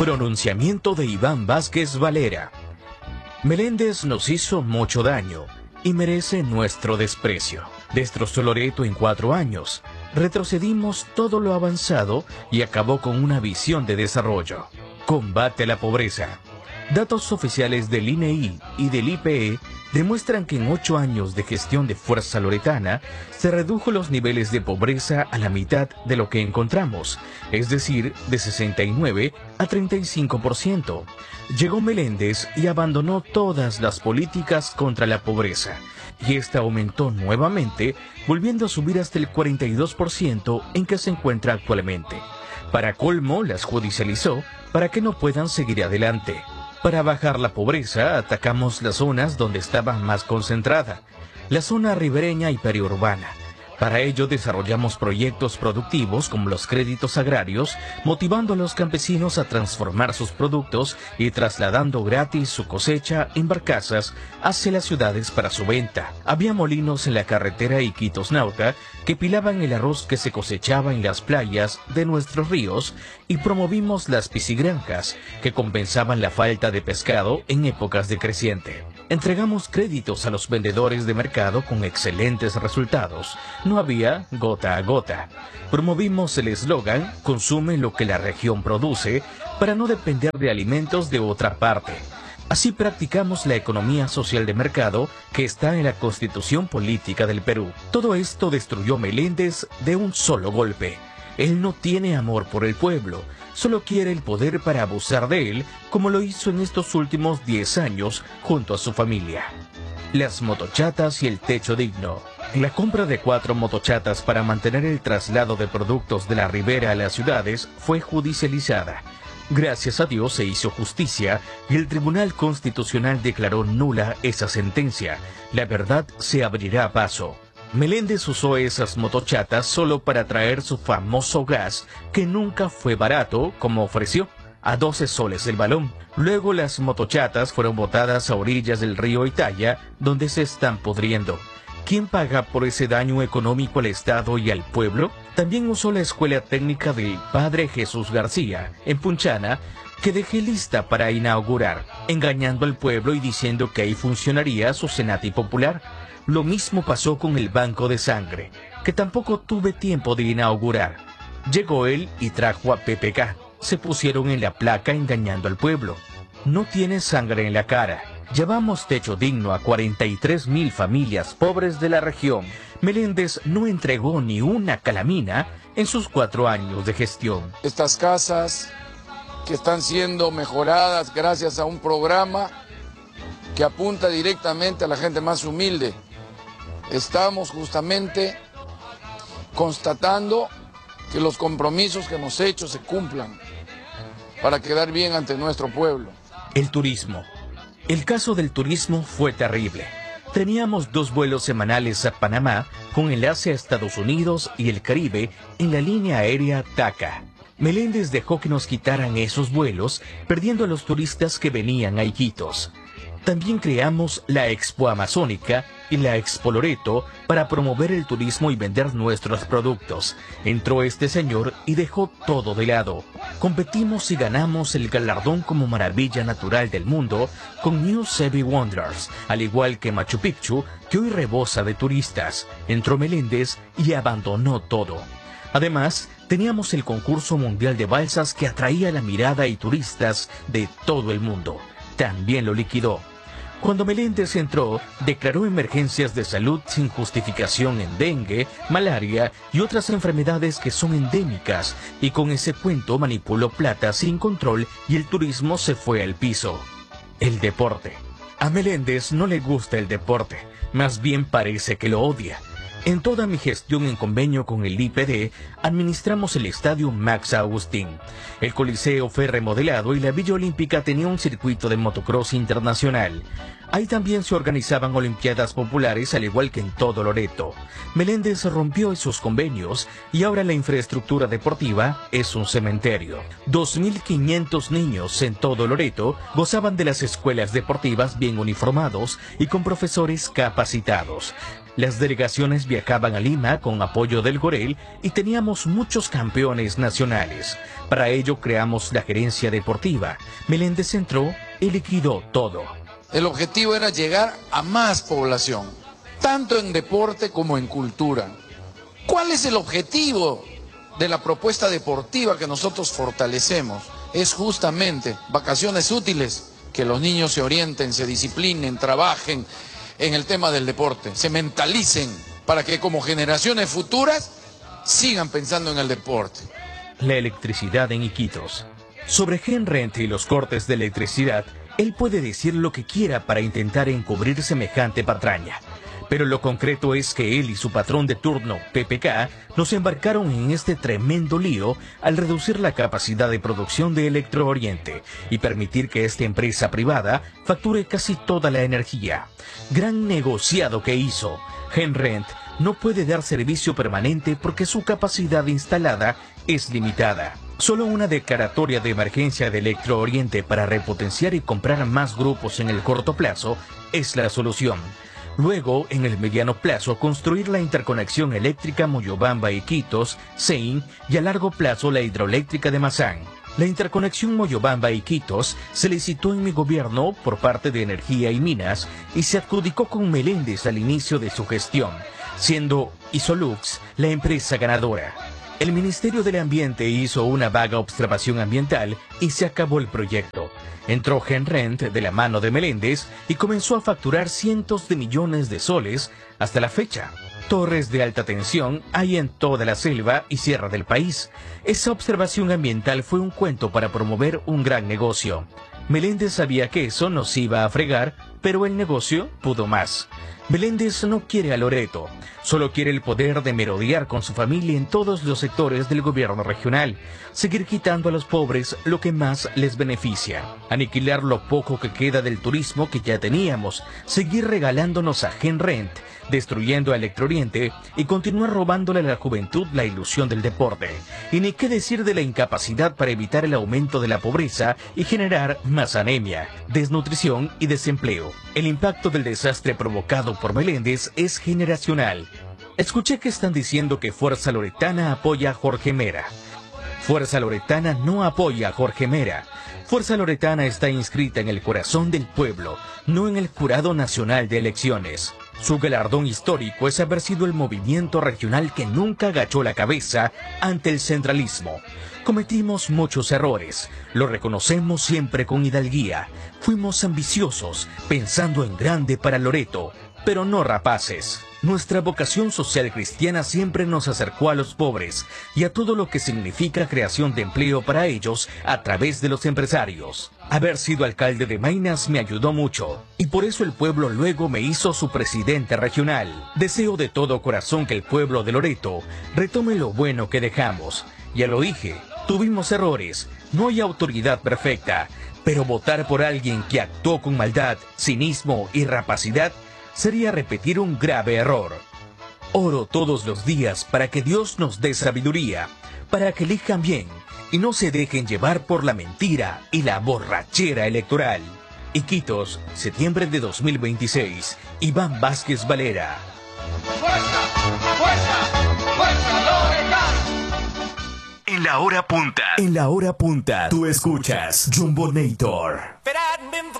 Pronunciamiento de Iván Vázquez Valera. Meléndez nos hizo mucho daño y merece nuestro desprecio. Destrozó Loreto en 4 años. Retrocedimos todo lo avanzado y acabó con una visión de desarrollo. Combate a la pobreza. Datos oficiales del INEI y del IPE demuestran que en 8 años de gestión de Fuerza Loretana se redujo los niveles de pobreza a la mitad de lo que encontramos, es decir, de 69 a 35%. Llegó Meléndez y abandonó todas las políticas contra la pobreza, y esta aumentó nuevamente, volviendo a subir hasta el 42% en que se encuentra actualmente. Para colmo, las judicializó para que no puedan seguir adelante. Para bajar la pobreza, atacamos las zonas donde estaba más concentrada, la zona ribereña y periurbana. Para ello desarrollamos proyectos productivos como los créditos agrarios, motivando a los campesinos a transformar sus productos y trasladando gratis su cosecha en barcazas hacia las ciudades para su venta. Había molinos en la carretera Iquitos-Nauta que pilaban el arroz que se cosechaba en las playas de nuestros ríos y promovimos las piscigranjas que compensaban la falta de pescado en épocas de creciente. Entregamos créditos a los vendedores de mercado con excelentes resultados. No había gota a gota. Promovimos el eslogan "Consume lo que la región produce" para no depender de alimentos de otra parte. Así practicamos la economía social de mercado que está en la Constitución Política del Perú. Todo esto destruyó Meléndez de un solo golpe. Él no tiene amor por el pueblo, solo quiere el poder para abusar de él, como lo hizo en estos últimos 10 años junto a su familia. Las motochatas y el techo digno. La compra de 4 motochatas para mantener el traslado de productos de la ribera a las ciudades fue judicializada. Gracias a Dios se hizo justicia y el Tribunal Constitucional declaró nula esa sentencia. La verdad se abrirá paso. Meléndez usó esas motochatas solo para traer su famoso gas, que nunca fue barato, como ofreció, a 12 soles el balón. Luego las motochatas fueron botadas a orillas del río Italia, donde se están pudriendo. ¿Quién paga por ese daño económico al Estado y al pueblo? También usó la escuela técnica del Padre Jesús García, en Punchana, que dejé lista para inaugurar, engañando al pueblo y diciendo que ahí funcionaría su Senati Popular. Lo mismo pasó con el Banco de Sangre, que tampoco tuve tiempo de inaugurar. Llegó él y trajo a PPK. Se pusieron en la placa engañando al pueblo. No tiene sangre en la cara. Llevamos techo digno a 43,000 familias pobres de la región. Meléndez no entregó ni una calamina en sus 4 años de gestión. Estas casas que están siendo mejoradas gracias a un programa que apunta directamente a la gente más humilde. Estamos justamente constatando que los compromisos que hemos hecho se cumplan para quedar bien ante nuestro pueblo. El turismo. El caso del turismo fue terrible. Teníamos 2 vuelos semanales a Panamá con enlace a Estados Unidos y el Caribe en la línea aérea TACA. Meléndez dejó que nos quitaran esos vuelos, perdiendo a los turistas que venían a Iquitos. También creamos la Expo Amazónica y la Expo Loreto para promover el turismo y vender nuestros productos. Entró este señor y dejó todo de lado. Competimos y ganamos el galardón como maravilla natural del mundo con New Seven Wonders, al igual que Machu Picchu, que hoy rebosa de turistas. Entró Meléndez y abandonó todo. Además, teníamos el concurso mundial de balsas que atraía la mirada y turistas de todo el mundo. También lo liquidó. Cuando Meléndez entró, declaró emergencias de salud sin justificación en dengue, malaria y otras enfermedades que son endémicas, y con ese cuento manipuló plata sin control y el turismo se fue al piso. El deporte. A Meléndez no le gusta el deporte, más bien parece que lo odia. En toda mi gestión en convenio con el IPD, administramos el estadio Max Agustín. El Coliseo fue remodelado y la Villa Olímpica tenía un circuito de motocross internacional. Ahí también se organizaban olimpiadas populares, al igual que en todo Loreto. Meléndez rompió esos convenios y ahora la infraestructura deportiva es un cementerio. 2.500 niños en todo Loreto gozaban de las escuelas deportivas bien uniformados y con profesores capacitados. Las delegaciones viajaban a Lima con apoyo del Gorel y teníamos muchos campeones nacionales. Para ello creamos la gerencia deportiva. Meléndez entró y liquidó todo. El objetivo era llegar a más población, tanto en deporte como en cultura. ¿Cuál es el objetivo de la propuesta deportiva que nosotros fortalecemos? Es justamente vacaciones útiles, que los niños se orienten, se disciplinen, trabajen en el tema del deporte, se mentalicen para que como generaciones futuras sigan pensando en el deporte. La electricidad en Iquitos. Sobre Genrent y los cortes de electricidad, él puede decir lo que quiera para intentar encubrir semejante patraña. Pero lo concreto es que él y su patrón de turno, PPK, nos embarcaron en este tremendo lío al reducir la capacidad de producción de Electro Oriente y permitir que esta empresa privada facture casi toda la energía. Gran negociado que hizo. Genrent no puede dar servicio permanente porque su capacidad instalada es limitada. Solo una declaratoria de emergencia de Electro Oriente para repotenciar y comprar más grupos en el corto plazo es la solución. Luego, en el mediano plazo, construir la interconexión eléctrica Moyobamba-Iquitos, Sein, y a largo plazo la hidroeléctrica de Mazán. La interconexión Moyobamba-Iquitos se licitó en mi gobierno por parte de Energía y Minas y se adjudicó con Meléndez al inicio de su gestión, siendo Isolux la empresa ganadora. El Ministerio del Ambiente hizo una vaga observación ambiental y se acabó el proyecto. Entró Genrent de la mano de Meléndez y comenzó a facturar cientos de millones de soles hasta la fecha. Torres de alta tensión hay en toda la selva y sierra del país. Esa observación ambiental fue un cuento para promover un gran negocio. Meléndez sabía que eso nos iba a fregar, pero el negocio pudo más. Meléndez no quiere a Loreto, solo quiere el poder de merodear con su familia en todos los sectores del gobierno regional, seguir quitando a los pobres lo que más les beneficia, aniquilar lo poco que queda del turismo que ya teníamos, seguir regalándonos a Genrent, destruyendo a Electro Oriente y continuar robándole a la juventud la ilusión del deporte. Y ni qué decir de la incapacidad para evitar el aumento de la pobreza y generar más anemia, desnutrición y desempleo. El impacto del desastre provocado por Meléndez es generacional. Escuché que están diciendo que Fuerza Loretana apoya a Jorge Mera. Fuerza Loretana no apoya a Jorge Mera. Fuerza Loretana está inscrita en el corazón del pueblo, no en el Jurado Nacional de Elecciones. Su galardón histórico es haber sido el movimiento regional que nunca agachó la cabeza ante el centralismo. Cometimos muchos errores, lo reconocemos siempre con hidalguía. Fuimos ambiciosos, pensando en grande para Loreto, pero no rapaces. Nuestra vocación social cristiana siempre nos acercó a los pobres y a todo lo que significa creación de empleo para ellos a través de los empresarios. Haber sido alcalde de Maynas me ayudó mucho y por eso el pueblo luego me hizo su presidente regional. Deseo de todo corazón que el pueblo de Loreto retome lo bueno que dejamos. Ya lo dije, tuvimos errores, no hay autoridad perfecta, pero votar por alguien que actuó con maldad, cinismo y rapacidad sería repetir un grave error. Oro todos los días para que Dios nos dé sabiduría, para que elijan bien y no se dejen llevar por la mentira y la borrachera electoral. Iquitos, septiembre de 2026. Iván Vázquez Valera. ¡Fuerza! ¡Fuerza! ¡Fuerza Loretana! En la hora punta. En la hora punta. Tú escuchas Jumbonator.